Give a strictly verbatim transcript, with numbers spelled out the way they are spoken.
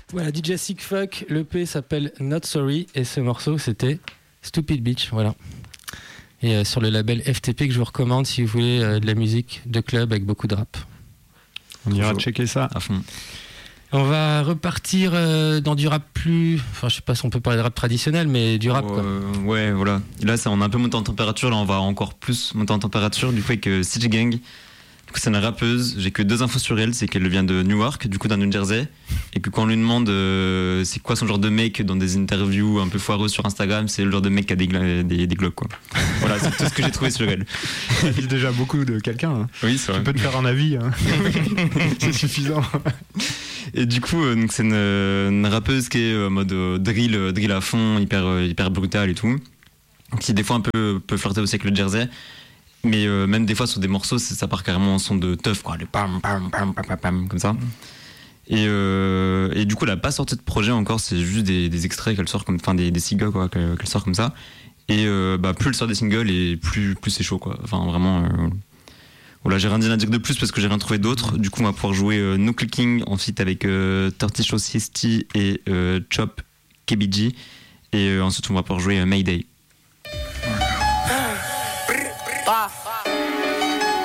Voilà, D J Sick Fuck, l'E P s'appelle Not Sorry et ce morceau c'était Stupid Bitch, voilà. Et euh, sur le label F T P que je vous recommande si vous voulez euh, de la musique de club avec beaucoup de rap. On ira checker ça à fond. On va repartir euh, dans du rap plus... Enfin, je sais pas si on peut parler de rap traditionnel, mais du rap, euh, quoi. Ouais, voilà. Là, ça, on a un peu monté en température. Là, on va encore plus monter en température. Du coup, avec euh, C J Gang. Du coup, c'est une rappeuse. J'ai que deux infos sur elle. C'est qu'elle vient de Newark, du coup, dans New Jersey. Et que quand on lui demande euh, c'est quoi son genre de mec dans des interviews un peu foireuses sur Instagram, c'est le genre de mec qui a des, gla- des, des glocks, quoi. Voilà, c'est tout ce que j'ai trouvé sur elle. Ça dit déjà beaucoup de quelqu'un. Hein. Oui, c'est vrai. Tu peux te faire un avis. Hein. C'est suffisant. Et du coup, euh, donc c'est une, une rappeuse qui est en mode euh, drill, euh, drill à fond, hyper, euh, hyper brutale et tout. Qui des fois un peu peut flirter aussi avec le Jersey. Mais euh, même des fois sur des morceaux, ça part carrément en son de teuf, quoi. Le pam, pam, pam, pam, pam, pam, comme ça. Et, euh, et du coup, elle n'a pas sorti de projet encore, c'est juste des, des extraits qu'elle sort comme, enfin des, des singles, quoi, qu'elle, qu'elle sort comme ça. Et euh, bah, plus elle sort des singles, et plus, plus c'est chaud, quoi. Enfin, vraiment. Euh, Voilà, j'ai rien à dire de plus parce que j'ai rien trouvé d'autre. Du coup, on va pouvoir jouer euh, No Clicking en feat avec euh, thirty Show C S T et euh, Chop K B G. Et euh, ensuite, on va pouvoir jouer euh, Mayday.